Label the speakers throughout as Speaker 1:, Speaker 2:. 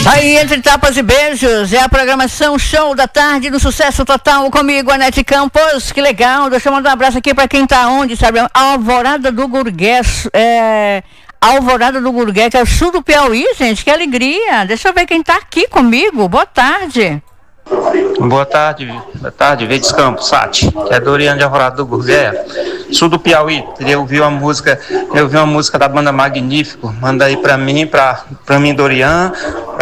Speaker 1: Aí, entre tapas e beijos, é a programação Show da Tarde no Sucesso Total comigo, Anete Campos. Que legal, deixa eu mandar um abraço aqui pra quem tá onde, sabe? Alvorada do Gurgués, Alvorada do Gurgué, que é o sul do Piauí, gente, que alegria. Deixa eu ver quem tá aqui comigo, boa tarde.
Speaker 2: Boa tarde, Verdes Campos, Sati, que é Doriano de Alvorada do Gurgué, sul do Piauí. Eu ouvi uma música da banda Magnífico, manda aí pra mim, Doriano,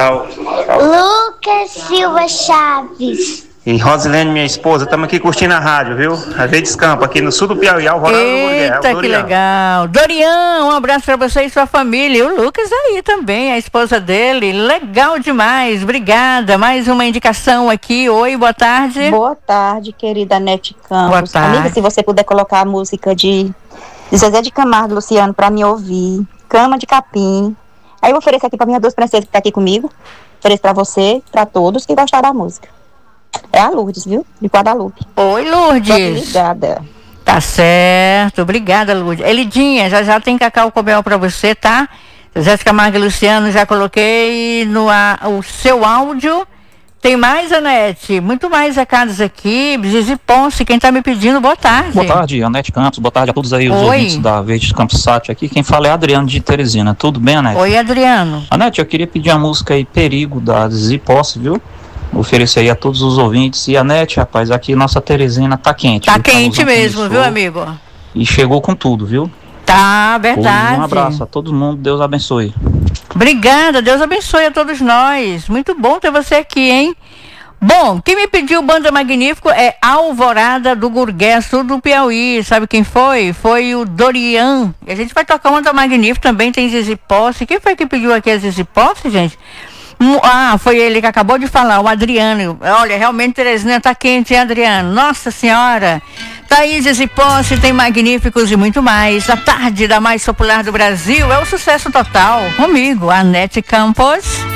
Speaker 3: Lucas Silva Chaves
Speaker 2: e Rosilene, minha esposa. Estamos aqui curtindo a rádio, viu? A Verdes Campos, aqui no sul do Piauí, Alvorada do Gurgué.
Speaker 1: Eita, que legal. Dorian, um abraço pra você e sua família. E o Lucas aí também, a esposa dele. Legal demais, obrigada. Mais uma indicação aqui. Oi, boa tarde.
Speaker 4: Boa tarde, querida Anete Campos.
Speaker 1: Boa tarde.
Speaker 4: Amiga, se você puder colocar a música de Zezé de Camargo, Luciano, pra me ouvir. Cama de Capim. Aí eu vou oferecer aqui pra minhas duas princesas que tá aqui comigo. Ofereço pra você, pra todos que gostaram da música. É a Lourdes, viu? De Guadalupe.
Speaker 1: Oi, Lourdes.
Speaker 4: Obrigada.
Speaker 1: Tá certo, obrigada, Lourdes. Elidinha, já tem cacau com mel pra você, tá? Jéssica Camargo e Luciano, já coloquei o seu áudio. Tem mais, Anete? Muito mais recados aqui. Zizi Ponce, quem tá me pedindo, boa tarde.
Speaker 5: Boa tarde, Anete Campos. Boa tarde a todos aí, os ouvintes da Verdes Campos Sati aqui. Quem fala é Adriano de Teresina. Tudo bem, Anete?
Speaker 1: Oi, Adriano.
Speaker 5: Anete, eu queria pedir a música aí, Perigo, da Zizi Ponce, viu? Oferecer aí a todos os ouvintes. E a Anete, rapaz, aqui nossa Teresina tá quente.
Speaker 1: Tá quente mesmo, viu, amigo?
Speaker 5: E chegou com tudo, viu?
Speaker 1: Tá, verdade.
Speaker 5: Um abraço a todo mundo, Deus abençoe.
Speaker 1: Obrigada, Deus abençoe a todos nós. Muito bom ter você aqui, hein? Bom, quem me pediu Banda Magnífico é Alvorada do Gurgué, sul do Piauí. Sabe quem foi? Foi o Dorian. E a gente vai tocar Banda Magnífico também, tem Zizi Posse. Quem foi que pediu aqui a Zizi Posse, gente? Foi ele que acabou de falar, o Adriano. Olha, realmente Terezinha tá quente, hein, Adriano? Nossa Senhora! Thaís e Posse, tem Magníficos e muito mais. A tarde da mais popular do Brasil é o Sucesso Total. Comigo, Anete Campos.